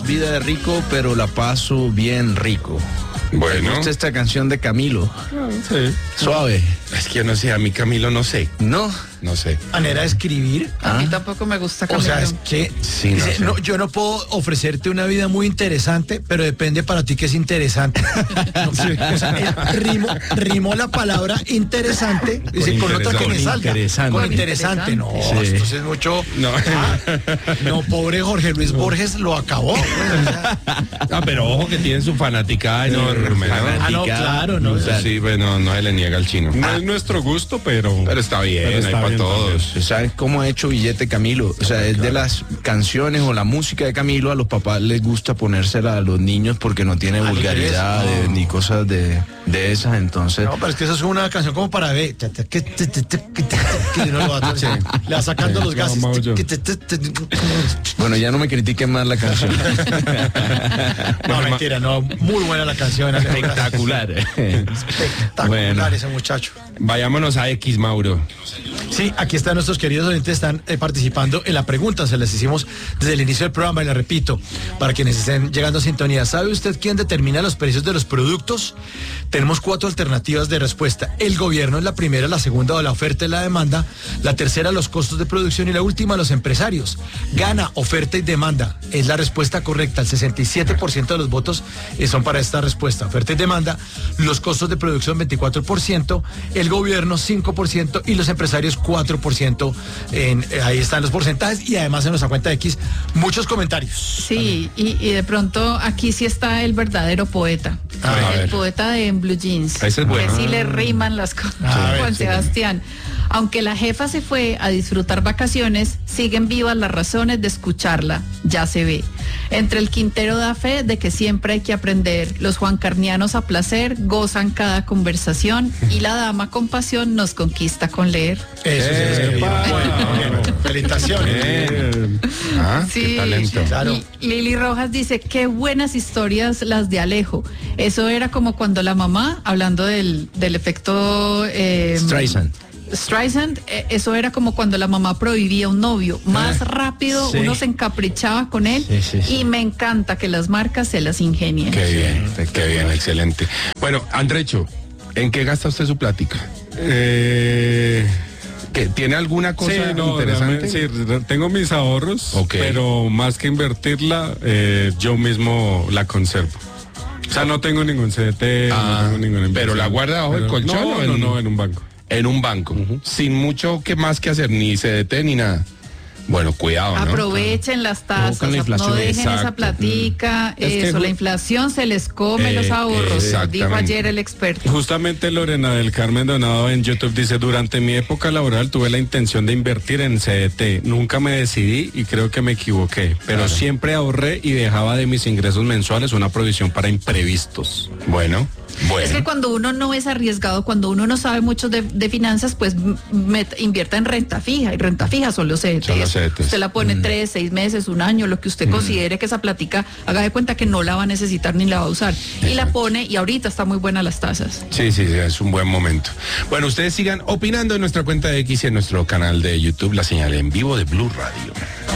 vida de rico, pero la paso bien rico. Bueno. ¿Me gusta esta canción de Camilo? Sí. Suave. Es que yo no sé, a mí Camilo no sé. ¿No? No sé. Manera de escribir. A mí tampoco me gusta Camilo. O sea, es que Sí, no dice, sé. no, yo no puedo ofrecerte una vida muy interesante, pero depende para ti que es interesante. No, o sea, rimó la palabra interesante, dice, con otra que me salga. Interesante. Con interesante. No, Sí. esto es mucho. No. No, pobre Jorge Luis Borges lo acabó. Pues, o sea, Ah, pero ojo que tiene su fanaticada enorme, ¿no? Ah, no, claro, no. O sea, sí, bueno, no se le niega al chino. No es nuestro gusto, pero Pero está bien, Pero está hay para bien todos. ¿Sabes cómo ha hecho billete Camilo? O sea, es de las canciones o la música de Camilo, a los papás les gusta ponérsela a los niños porque no tiene vulgaridades ni cosas de esas, entonces... No, pero es que eso es una canción como para ver. Que uno lo va, le va sacando los gases. Bueno, ya no me critiquen más la canción. No, mentira, no. Muy buena la canción. Espectacular. Espectacular Bueno. ese muchacho. Vayámonos a X, Mauro. Sí, aquí están nuestros queridos oyentes, están participando en la pregunta, se las hicimos desde el inicio del programa y la repito, para quienes estén llegando a sintonía. ¿Sabe usted quién determina los precios de los productos? Tenemos 4 alternativas de respuesta. El gobierno es la primera, la segunda o la oferta y la demanda, la tercera los costos de producción y la última los empresarios. Gana oferta y demanda, es la respuesta correcta. El 67% de los votos son para esta respuesta, oferta y demanda, los costos de producción 24%, el gobierno 5% y los empresarios 4%. Ahí están los porcentajes y además en nuestra cuenta de X muchos comentarios. Sí, y de pronto aquí sí está el verdadero poeta. A El ver. poeta de Blue Jeans. Ese es bueno. Que sí le riman las cosas. A ver, Juan sí. Sebastián. Aunque la jefa se fue a disfrutar vacaciones, siguen vivas las razones de escucharla, ya se ve. Entre el Quintero da fe de que siempre hay que aprender, los juancarnianos a placer gozan cada conversación y la dama con pasión nos conquista con leer. Eso sí, bueno, felicitaciones. Qué talento. Claro. Y Lili Rojas dice, qué buenas historias las de Alejo. Eso era como cuando la mamá, hablando del efecto... Streisand, eso era como cuando la mamá prohibía un novio. Más rápido, sí. uno se encaprichaba con él. Sí. Y me encanta que las marcas se las ingenien. Qué bien, excelente. Bueno, Andrecho, ¿en qué gasta usted su plática? ¿Que ¿Tiene alguna cosa sí, no, interesante? realmente, sí, tengo mis ahorros, Ok. pero más que invertirla, yo mismo la conservo. O sea, no tengo ningún CDT, no tengo ninguna inversión. ¿Pero la guarda bajo el colchón o en- No, en un banco. En un banco, sin mucho que más que hacer, ni CDT ni nada. Bueno, cuidado, ¿no? Aprovechen las tasas, Provocan la inflación, no dejen esa exacto. platica, Es que eso, la inflación se les come los ahorros, exactamente. dijo ayer el experto. Justamente Lorena del Carmen Donado en YouTube dice, durante mi época laboral tuve la intención de invertir en CDT, nunca me decidí y creo que me equivoqué, pero siempre ahorré y dejaba de mis ingresos mensuales una provisión para imprevistos. Bueno. Es que cuando uno no es arriesgado, cuando uno no sabe mucho de finanzas, pues invierta en renta fija, y renta fija son los CDTs. Son los CDTs. Usted la pone 3, 6 meses, un año, lo que usted considere que esa platica, haga de cuenta que no la va a necesitar ni la va a usar. Y la pone, y ahorita está muy buena las tasas. Sí, es un buen momento. Bueno, ustedes sigan opinando en nuestra cuenta de X y en nuestro canal de YouTube, la señal en vivo de Blue Radio.